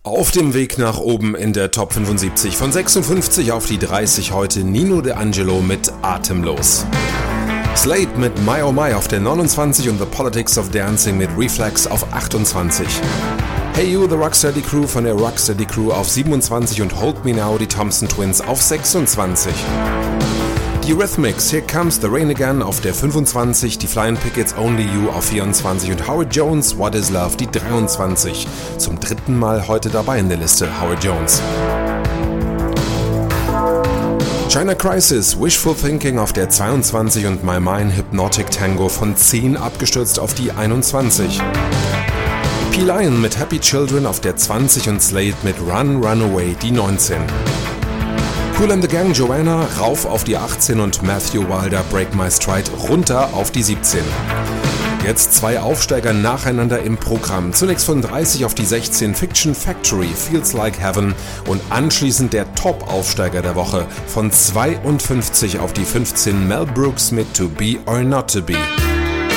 Auf dem Weg nach oben in der Top 75 von 56 auf die 30 heute Nino D'Angelo mit Atemlos. Slade mit My Oh My auf der 29 und The Politics of Dancing mit Reflex auf 28. Hey You, The Rocksteady Crew von der Rocksteady Crew auf 27 und Hold Me Now, die Thompson Twins auf 26. Die Rhythmics, Here Comes the Rain Again auf der 25, die Flying Pickets Only You auf 24 und Howard Jones, What Is Love, die 23. Zum dritten Mal heute dabei in der Liste, Howard Jones. China Crisis, Wishful Thinking auf der 22 und My Mind Hypnotic Tango von 10 abgestürzt auf die 21. P-Lion mit Happy Children auf der 20 und Slade mit Run, Run Away, die 19. Kool and the Gang, Joanna, rauf auf die 18 und Matthew Wilder, Break My Stride, runter auf die 17. Jetzt 2 Aufsteiger nacheinander im Programm. Zunächst von 30 auf die 16 Fiction Factory, Feels Like Heaven und anschließend der Top-Aufsteiger der Woche von 52 auf die 15 Mel Brooks mit To Be or Not To Be.